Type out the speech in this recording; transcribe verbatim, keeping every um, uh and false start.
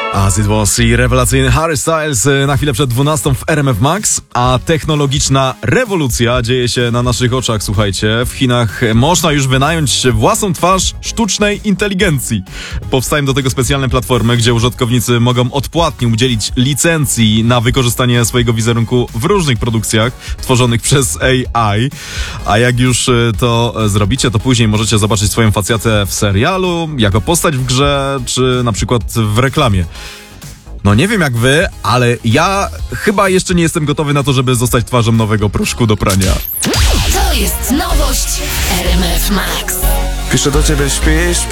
As It Was i rewelacyjny Harry Styles na chwilę przed dwunastą w R M F Max, a technologiczna rewolucja dzieje się na naszych oczach, słuchajcie. W Chinach można już wynająć własną twarz sztucznej inteligencji. Powstają do tego specjalne platformy, gdzie użytkownicy mogą odpłatnie udzielić licencji na wykorzystanie swojego wizerunku w różnych produkcjach tworzonych przez A I. A jak już to zrobicie, to później możecie zobaczyć swoją facjatę w serialu, jako postać w grze, czy na przykład w reklamie. No nie wiem jak wy, ale ja chyba jeszcze nie jestem gotowy na to, żeby zostać twarzą nowego proszku do prania. To jest nowość w R M F Max. Piszę do ciebie, śpisz.